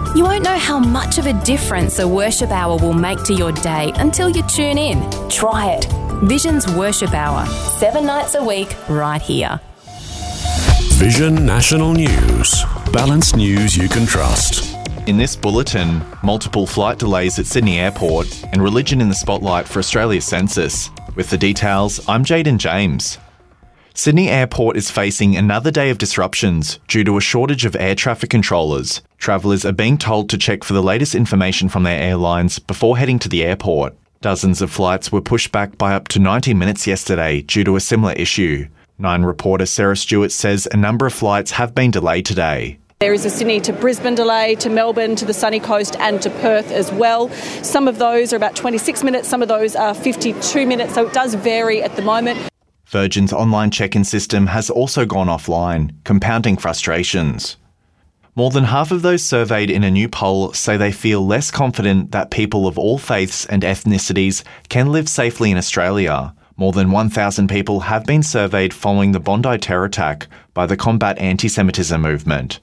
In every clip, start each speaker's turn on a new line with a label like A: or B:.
A: You won't know how much of a difference a worship hour will make to your day until you tune in. Try it. Vision's Worship Hour, 7 nights a week, right here.
B: Vision National News. Balanced news you can trust.
C: In this bulletin, multiple flight delays at Sydney Airport and religion in the spotlight for Australia's census. With the details, I'm Jaden James. Sydney Airport is facing another day of disruptions due to a shortage of air traffic controllers. Travellers are being told to check for the latest information from their airlines before heading to the airport. Dozens of flights were pushed back by up to 90 minutes yesterday due to a similar issue. Nine reporter Sarah Stewart says a number of flights have been delayed today.
D: There is a Sydney to Brisbane delay, to Melbourne, to the sunny coast and to Perth as well. Some of those are about 26 minutes, some of those are 52 minutes, so it does vary at the moment.
C: Virgin's online check-in system has also gone offline, compounding frustrations. More than half of those surveyed in a new poll say they feel less confident that people of all faiths and ethnicities can live safely in Australia. More than 1,000 people have been surveyed following the Bondi terror attack by the Combat Anti-Semitism movement.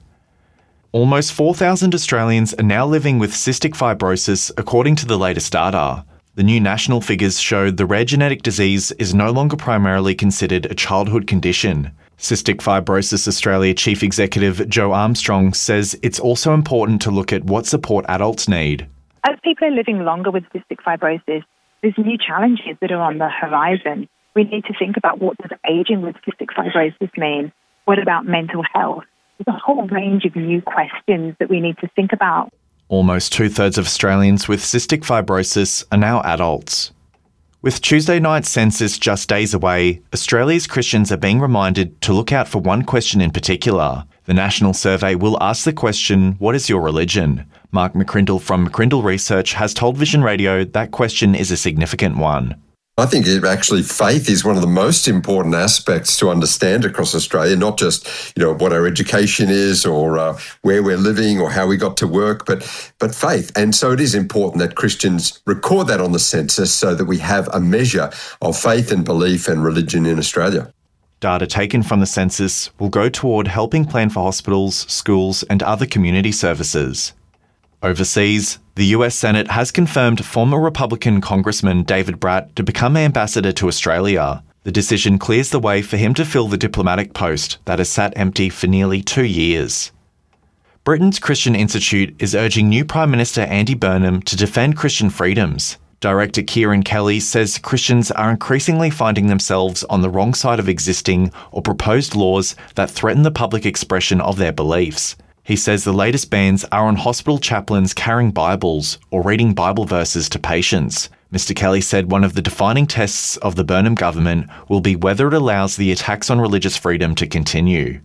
C: Almost 4,000 Australians are now living with cystic fibrosis, according to the latest data. The new national figures show the rare genetic disease is no longer primarily considered a childhood condition. Cystic Fibrosis Australia Chief Executive Joe Armstrong says it's also important to look at what support adults need.
E: As people are living longer with cystic fibrosis, there's new challenges that are on the horizon. We need to think about what does ageing with cystic fibrosis mean? What about mental health? There's a whole range of new questions that we need to think about.
C: Almost 2/3 of Australians with cystic fibrosis are now adults. With Tuesday night's census just days away, Australia's Christians are being reminded to look out for one question in particular. The national survey will ask the question, what is your religion? Mark McCrindle from McCrindle Research has told Vision Radio that question is a significant one.
F: I think actually faith is one of the most important aspects to understand across Australia, not just, what our education is or where we're living or how we got to work, but faith. And so it is important that Christians record that on the census so that we have a measure of faith and belief and religion in Australia.
C: Data taken from the census will go toward helping plan for hospitals, schools and other community services. Overseas, the US Senate has confirmed former Republican Congressman David Brat to become ambassador to Australia. The decision clears the way for him to fill the diplomatic post that has sat empty for nearly 2 years. Britain's Christian Institute is urging new Prime Minister Andy Burnham to defend Christian freedoms. Director Kieran Kelly says Christians are increasingly finding themselves on the wrong side of existing or proposed laws that threaten the public expression of their beliefs. He says the latest bans are on hospital chaplains carrying Bibles or reading Bible verses to patients. Mr. Kelly said one of the defining tests of the Burnham government will be whether it allows the attacks on religious freedom to continue.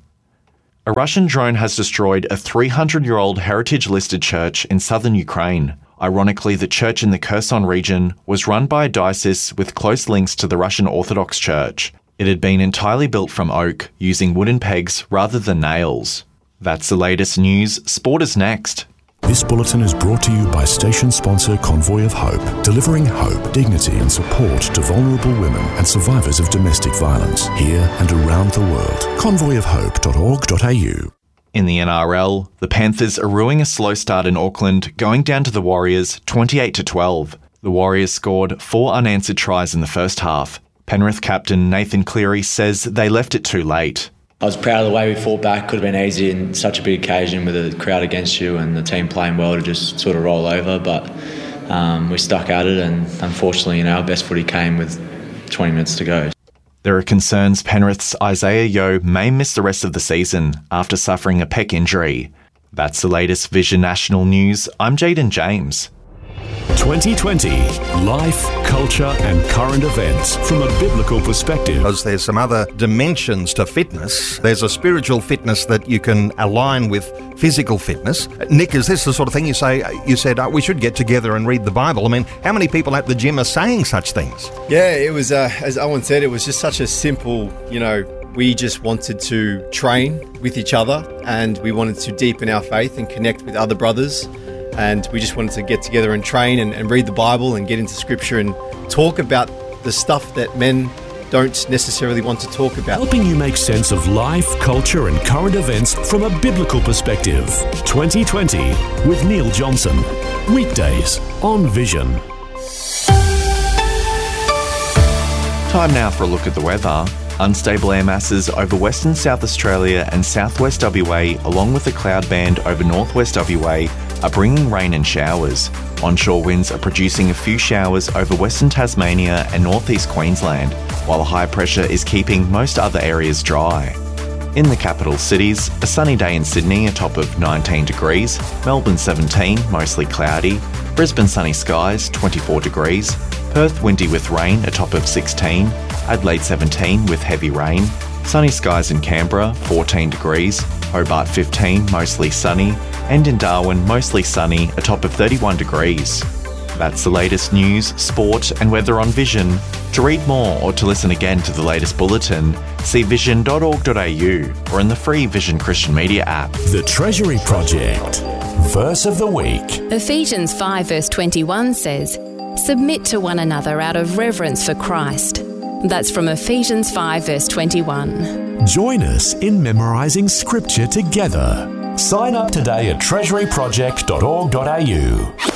C: A Russian drone has destroyed a 300-year-old heritage-listed church in southern Ukraine. Ironically, the church in the Kherson region was run by a diocese with close links to the Russian Orthodox Church. It had been entirely built from oak, using wooden pegs rather than nails. That's the latest news. Sport is next.
B: This bulletin is brought to you by station sponsor Convoy of Hope, delivering hope, dignity and support to vulnerable women and survivors of domestic violence here and around the world. convoyofhope.org.au.
C: In the NRL, the Panthers are ruining a slow start in Auckland, going down to the Warriors 28-12. The Warriors scored 4 unanswered tries in the first half. Penrith captain Nathan Cleary says they left it too late.
G: I was proud of the way we fought back. Could have been easy in such a big occasion with a crowd against you and the team playing well to just sort of roll over. But we stuck at it, and unfortunately, our best footy came with 20 minutes to go.
C: There are concerns Penrith's Isaiah Yeo may miss the rest of the season after suffering a pec injury. That's the latest Vision National News. I'm Jaden James.
B: 2020. Life, culture and current events from a biblical perspective.
H: Because there's some other dimensions to fitness. There's a spiritual fitness that you can align with physical fitness. Nick, is this the sort of thing you said we should get together and read the Bible? I mean, how many people at the gym are saying such things?
I: Yeah, it was, as Owen said, it was just such a simple, we just wanted to train with each other and we wanted to deepen our faith and connect with other brothers. And we just wanted to get together and train and read the Bible and get into Scripture and talk about the stuff that men don't necessarily want to talk about.
B: Helping you make sense of life, culture and current events from a biblical perspective. 2020 with Neil Johnson. Weekdays on Vision.
C: Time now for a look at the weather. Unstable air masses over western South Australia and southwest WA, along with a cloud band over northwest WA, are bringing rain and showers. Onshore winds are producing a few showers over western Tasmania and northeast Queensland, while a high pressure is keeping most other areas dry. In the capital cities, a sunny day in Sydney, a top of 19 degrees, Melbourne 17, mostly cloudy, Brisbane sunny skies, 24 degrees, Perth windy with rain, a top of 16, Adelaide 17 with heavy rain, sunny skies in Canberra, 14 degrees, Hobart 15, mostly sunny, and in Darwin, mostly sunny, a top of 31 degrees. That's the latest news, sport and weather on Vision. To read more or to listen again to the latest bulletin, see vision.org.au or in the free Vision Christian Media app.
B: The Treasury Project. Verse of the Week.
A: Ephesians 5 verse 21 says, "Submit to one another out of reverence for Christ." That's from Ephesians 5 verse 21.
B: Join us in memorising scripture together. Sign up today at treasuryproject.org.au.